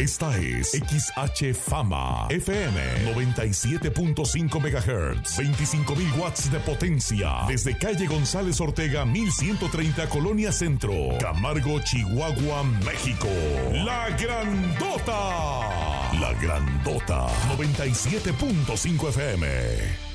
Esta es XH Fama FM 97.5 MHz, 25,000 watts de potencia. Desde calle González Ortega 1130, Colonia Centro, Camargo, Chihuahua, México. La Grandota. La Grandota 97.5 FM.